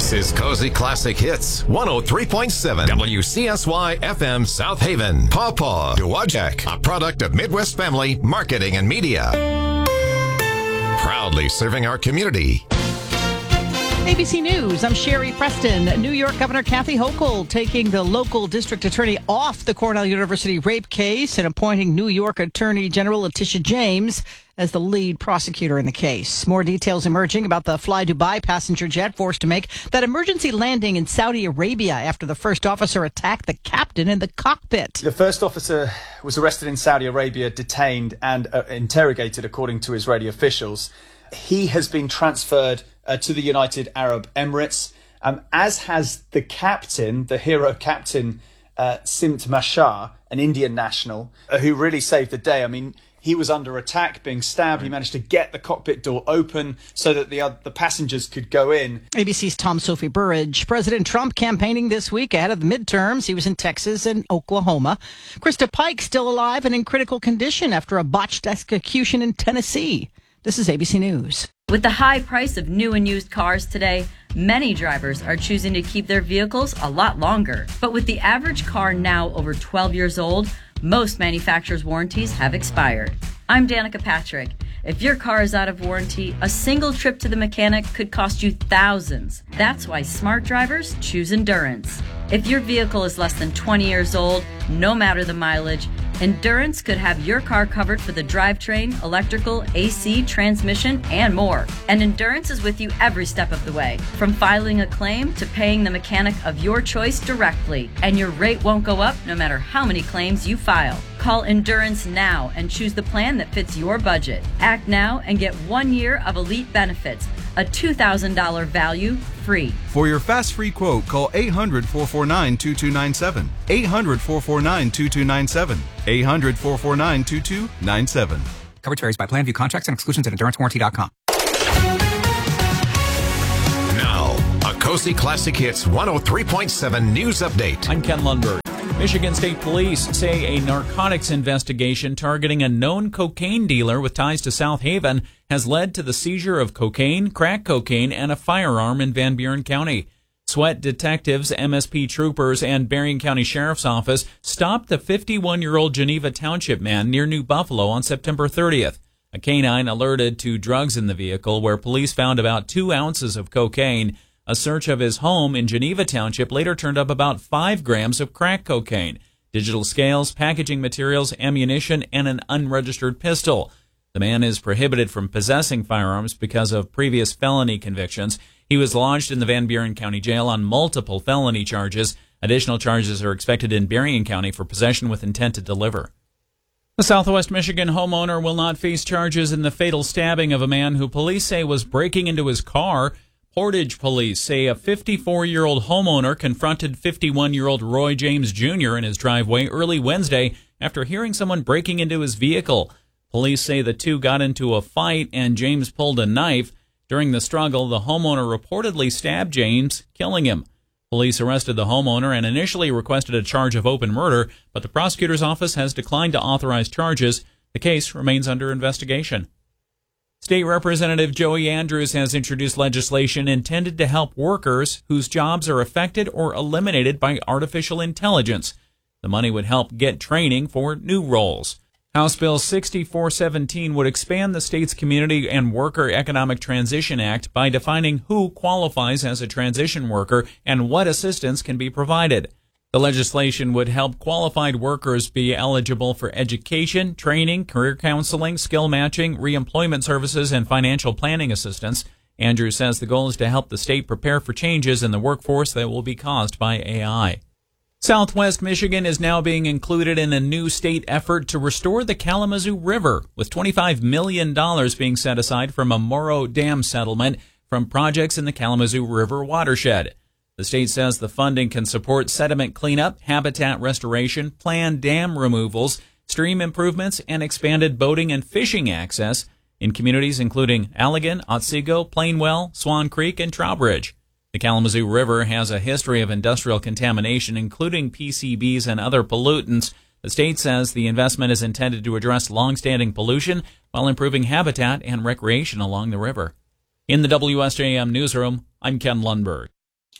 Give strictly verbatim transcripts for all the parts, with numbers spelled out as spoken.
This is Cozy Classic Hits, one oh three point seven W C S Y F M South Haven. Pawpaw Dowagiac, a product of Midwest Family Marketing and Media. Proudly serving our community. A B C News, I'm Sherry Preston. New York Governor Kathy Hochul taking the local district attorney off the Cornell University rape case and appointing New York Attorney General Letitia James as the lead prosecutor in the case. More details emerging about the Fly Dubai passenger jet forced to make that emergency landing in Saudi Arabia after the first officer attacked the captain in the cockpit. The first officer was arrested in Saudi Arabia, detained and uh, interrogated, according to Israeli officials. He has been transferred uh, to the United Arab Emirates, um, as has the captain, the hero captain, uh, Simt Mashar, an Indian national, uh, who really saved the day. I mean, he was under attack, being stabbed. He managed to get the cockpit door open so that the uh, the passengers could go in. A B C's Tom Sophie Burridge. President Trump campaigning this week ahead of the midterms. He was in Texas and Oklahoma. Krista Pike still alive and in critical condition after a botched execution in Tennessee. This is A B C News. With the high price of new and used cars today, many drivers are choosing to keep their vehicles a lot longer. But with the average car now over twelve years old, most manufacturers' warranties have expired. I'm Danica Patrick. If your car is out of warranty, a single trip to the mechanic could cost you thousands. That's why smart drivers choose Endurance. If your vehicle is less than twenty years old, no matter the mileage, Endurance could have your car covered for the drivetrain, electrical, A C, transmission, and more. And Endurance is with you every step of the way, from filing a claim to paying the mechanic of your choice directly. And your rate won't go up no matter how many claims you file. Call Endurance now and choose the plan that fits your budget. Act now and get one year of elite benefits, a two thousand dollars value free. For your fast free quote, call eight hundred, four four nine, two two nine seven. eight hundred, four four nine, two two nine seven. eight hundred, four four nine, two two nine seven. Coverage varies by plan. View contracts and exclusions at endurance warranty dot com. Now, a Cozy Classic Hits one oh three point seven news update. I'm Ken Lundberg. Michigan State Police say a narcotics investigation targeting a known cocaine dealer with ties to South Haven has led to the seizure of cocaine, crack cocaine, and a firearm in Van Buren County. Sweat detectives, M S P troopers, and Berrien County Sheriff's Office stopped the fifty-one-year-old Geneva Township man near New Buffalo on September thirtieth. A canine alerted to drugs in the vehicle, where police found about two ounces of cocaine. A search of his home in Geneva Township later turned up about five grams of crack cocaine, digital scales, packaging materials, ammunition, and an unregistered pistol. The man is prohibited from possessing firearms because of previous felony convictions. He was lodged in the Van Buren County Jail on multiple felony charges. Additional charges are expected in Berrien County for possession with intent to deliver. The Southwest Michigan homeowner will not face charges in the fatal stabbing of a man who police say was breaking into his car. Portage police say a fifty-four-year-old homeowner confronted fifty-one-year-old Roy James Junior in his driveway early Wednesday after hearing someone breaking into his vehicle. Police say the two got into a fight and James pulled a knife. During the struggle, the homeowner reportedly stabbed James, killing him. Police arrested the homeowner and initially requested a charge of open murder, but the prosecutor's office has declined to authorize charges. The case remains under investigation. State Representative Joey Andrews has introduced legislation intended to help workers whose jobs are affected or eliminated by artificial intelligence. The money would help get training for new roles. House Bill sixty-four seventeen would expand the state's Community and Worker Economic Transition Act by defining who qualifies as a transition worker and what assistance can be provided. The legislation would help qualified workers be eligible for education, training, career counseling, skill matching, reemployment services, and financial planning assistance. Andrews says the goal is to help the state prepare for changes in the workforce that will be caused by A I. Southwest Michigan is now being included in a new state effort to restore the Kalamazoo River, with twenty-five million dollars being set aside from a Morrow Dam settlement from projects in the Kalamazoo River watershed. The state says the funding can support sediment cleanup, habitat restoration, planned dam removals, stream improvements, and expanded boating and fishing access in communities including Allegan, Otsego, Plainwell, Swan Creek, and Trowbridge. The Kalamazoo River has a history of industrial contamination, including P C Bs and other pollutants. The state says the investment is intended to address long-standing pollution while improving habitat and recreation along the river. In the W S J M newsroom, I'm Ken Lundberg.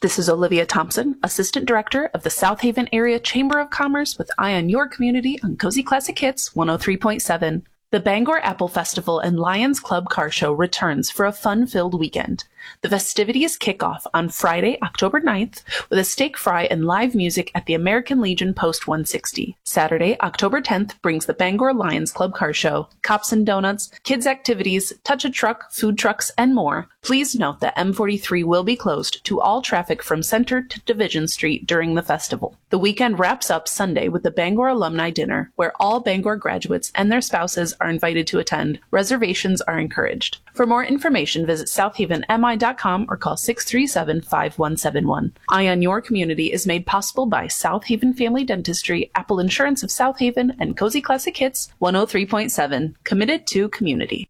This is Olivia Thompson, Assistant Director of the South Haven Area Chamber of Commerce with Eye on Your Community on Cozy Classic Hits one oh three point seven. The Bangor Apple Festival and Lions Club Car Show returns for a fun-filled weekend. The festivities kick off on Friday, October ninth, with a steak fry and live music at the American Legion Post one sixty. Saturday, October tenth, brings the Bangor Lions Club Car Show, cops and donuts, kids' activities, touch a truck, food trucks, and more. Please note that M forty-three will be closed to all traffic from Center to Division Street during the festival. The weekend wraps up Sunday with the Bangor Alumni Dinner, where all Bangor graduates and their spouses are invited to attend. Reservations are encouraged. For more information, visit south haven m i dot com or call six three seven, five one seven one. Eye on Your Community is made possible by South Haven Family Dentistry, Apple Insurance of South Haven, and Cozy Classic Hits one oh three point seven. Committed to community.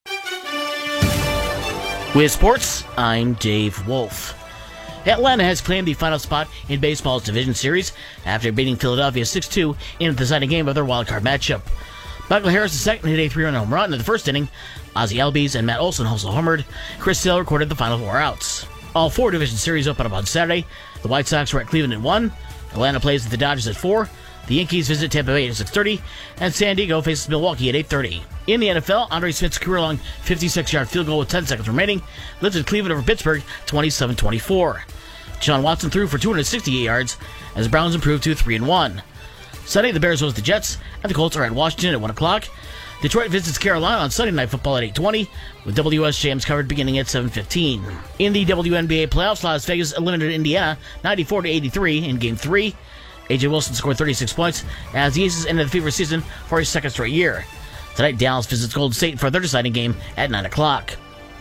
With sports, I'm Dave Wolf. Atlanta has claimed the final spot in baseball's division series after beating Philadelphia six two in the deciding game of their wildcard matchup. Michael Harris the second hit a three-run home run in the first inning. Ozzie Albies and Matt Olson also homered. Chris Sale recorded the final four outs. All four division series open up on Saturday. The White Sox were at Cleveland at one. Atlanta plays at the Dodgers at four. The Yankees visit Tampa Bay at six thirty, and San Diego faces Milwaukee at eight thirty. In the N F L, Andre Smith's career-long fifty-six-yard field goal with ten seconds remaining lifted Cleveland over Pittsburgh twenty-seven twenty-four. Deshaun Watson threw for two hundred sixty-eight yards as the Browns improved to three and one. Sunday, the Bears host the Jets, and the Colts are at Washington at one o'clock. Detroit visits Carolina on Sunday Night Football at eight twenty, with W S J M's coverage beginning at seven fifteen. In the W N B A playoffs, Las Vegas eliminated Indiana ninety-four to eighty-three in Game three. A J Wilson scored thirty-six points as the Aces ended the fever season for a second straight year. Tonight, Dallas visits Golden State for their deciding game at nine o'clock.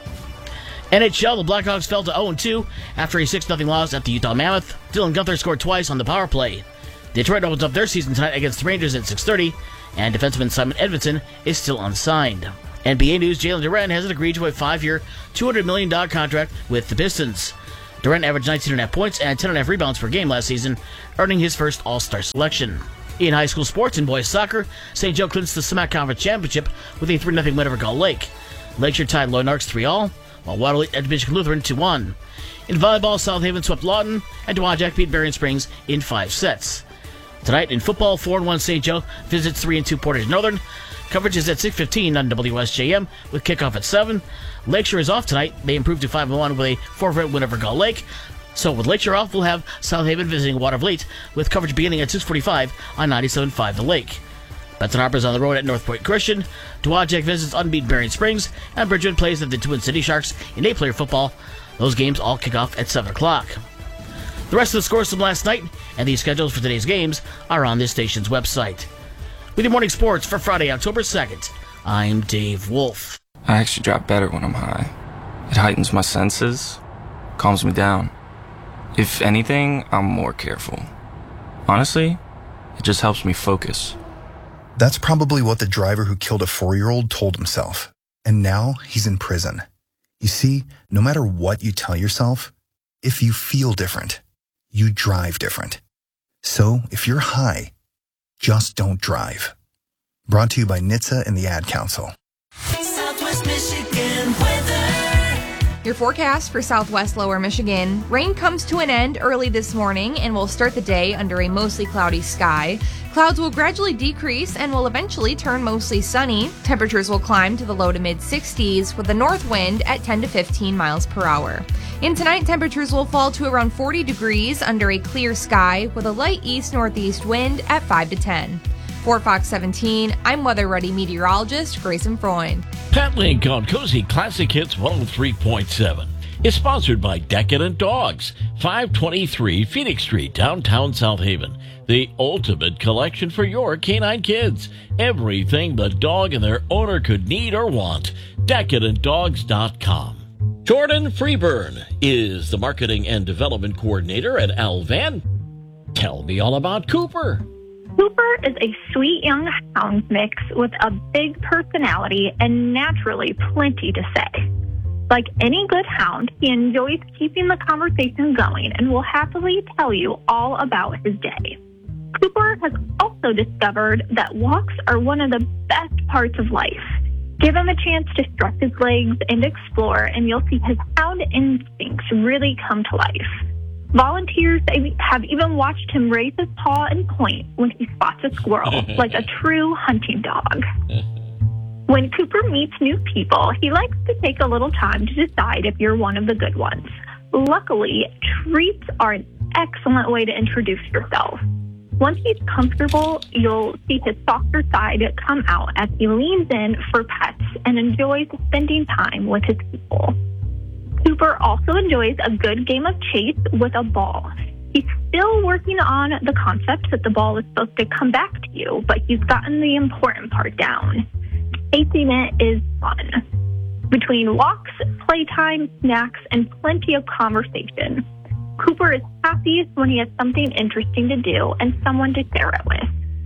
N H L, the Blackhawks fell to oh and two after a six nothing loss at the Utah Mammoth. Dylan Gunther scored twice on the power play. Detroit opens up their season tonight against the Rangers at six thirty, and defenseman Simon Edvinsson is still unsigned. N B A news, Jalen Duren has agreed to a five-year, two hundred million dollars contract with the Pistons. Duren averaged nineteen point five points and ten point five rebounds per game last season, earning his first All-Star selection. In high school sports and boys soccer, Saint Joe clinched the S M A C Conference Championship with a three nothing win over Gull Lake. Lakeshore tied Loynarks three all, while Waterloo edged Michigan Lutheran two one. In volleyball, South Haven swept Lawton, and Dowagiac beat Berrien Springs in five sets. Tonight in football, four and one Saint Joe visits three and two Portage Northern. Coverage is at six fifteen on W S J M with kickoff at seven. Lakeshore is off tonight. They improved to five and one with a four-point win over Gull Lake. So with Lakeshore off, we'll have South Haven visiting Watervliet with coverage beginning at six forty-five on ninety-seven point five The Lake. Benton Harbor's on the road at North Point Christian. Dowagiac visits unbeaten Berrien Springs, and Bridgewood plays at the Twin City Sharks in eight-player football. Those games all kick off at seven o'clock. The rest of the scores from last night and the schedules for today's games are on this station's website. With your morning sports for Friday, October second, I'm Dave Wolf. I actually drive better when I'm high. It heightens my senses, calms me down. If anything, I'm more careful. Honestly, it just helps me focus. That's probably what the driver who killed a four-year-old told himself. And now he's in prison. You see, no matter what you tell yourself, if you feel different, you drive different. So if you're high, just don't drive. Brought to you by N H T S A and the Ad Council. Southwest Michigan weather. Your forecast for Southwest Lower Michigan. Rain comes to an end early this morning and will start the day under a mostly cloudy sky. Clouds will gradually decrease and will eventually turn mostly sunny. Temperatures will climb to the low to mid sixties with a north wind at ten to fifteen miles per hour. In tonight, temperatures will fall to around forty degrees under a clear sky with a light east-northeast wind at five to ten. For Fox seventeen, I'm Weather Ready meteorologist Grayson Freund. Pet Link on Cozy Classic Hits one oh three point seven is sponsored by Decadent Dogs, five twenty-three Phoenix Street, downtown South Haven. The ultimate collection for your canine kids. Everything the dog and their owner could need or want. decadent dogs dot com. Jordan Freeburn is the Marketing and Development Coordinator at Alvan. Tell me all about Cooper. Cooper is a sweet young hound mix with a big personality and naturally plenty to say. Like any good hound, he enjoys keeping the conversation going and will happily tell you all about his day. Cooper has also discovered that walks are one of the best parts of life. Give him a chance to stretch his legs and explore, and you'll see his hound instincts really come to life. Volunteers have even watched him raise his paw and point when he spots a squirrel, like a true hunting dog. When Cooper meets new people, he likes to take a little time to decide if you're one of the good ones. Luckily, treats are an excellent way to introduce yourself. Once he's comfortable, you'll see his softer side come out as he leans in for pets and enjoys spending time with his people. Cooper also enjoys a good game of chase with a ball. He's still working on the concept that the ball is supposed to come back to you, but he's gotten the important part down. Chasing it is fun. Between walks, playtime, snacks, and plenty of conversation, Cooper is happiest when he has something interesting to do and someone to share it with.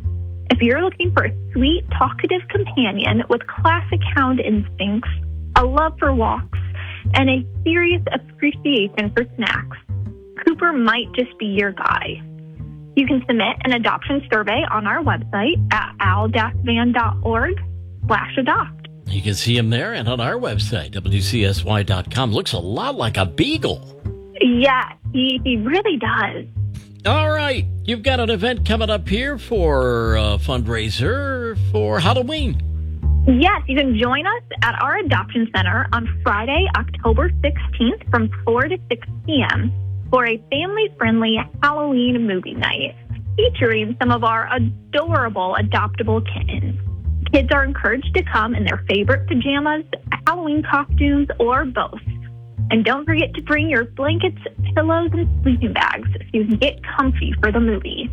If you're looking for a sweet, talkative companion with classic hound instincts, a love for walks, and a serious appreciation for snacks, Cooper might just be your guy. You can submit an adoption survey on our website at owl dash van dot org slash adopt. You can see him there and on our website, W C S Y dot com. Looks a lot like a beagle. Yeah, he, he really does. All right. You've got an event coming up here for a fundraiser for Halloween. Yes, you can join us at our adoption center on Friday, October sixteenth from four to six p.m. for a family-friendly Halloween movie night featuring some of our adorable adoptable kittens. Kids are encouraged to come in their favorite pajamas, Halloween costumes, or both. And don't forget to bring your blankets, pillows, and sleeping bags so you can get comfy for the movie.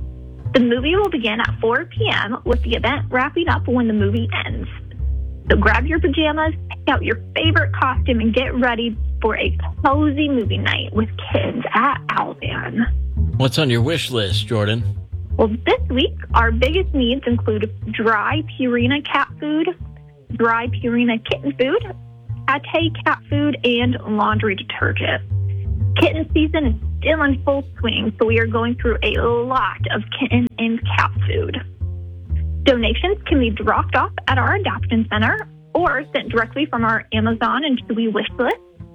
The movie will begin at four p.m. with the event wrapping up when the movie ends. So grab your pajamas, pick out your favorite costume, and get ready for a cozy movie night with kids at Owlvan. What's on your wish list, Jordan? Well, this week, our biggest needs include dry Purina cat food, dry Purina kitten food, pate cat food, and laundry detergent. Kitten season is still in full swing, so we are going through a lot of kitten and cat food. Donations can be dropped off at our adoption center or sent directly from our Amazon and Chewy wish list,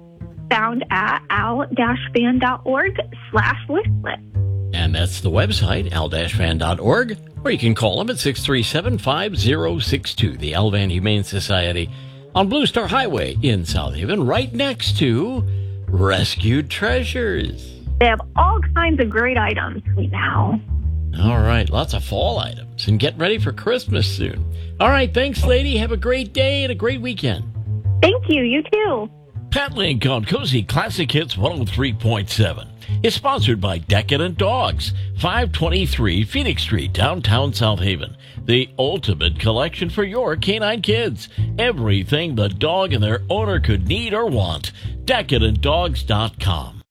found at owl dash van dot org slash wish list. And that's the website, owl dash van dot org, or you can call them at six three seven, five zero six two, the Owlvan Humane Society on Blue Star Highway in South Haven, right next to Rescued Treasures. They have all kinds of great items now. All right, lots of fall items, and get ready for Christmas soon. All right, thanks, lady. Have a great day and a great weekend. Thank you. You too. Pet Link on Cozy Classic Hits one oh three point seven is sponsored by Decadent Dogs, five twenty-three Phoenix Street, downtown South Haven. The ultimate collection for your canine kids. Everything the dog and their owner could need or want. decadent dogs dot com.